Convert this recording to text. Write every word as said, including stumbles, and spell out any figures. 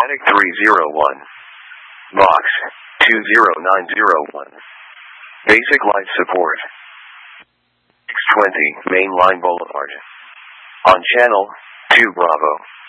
Attic three zero one. Box two zero nine zero one. Basic life support. six twenty Main Line Boulevard. On channel two Bravo.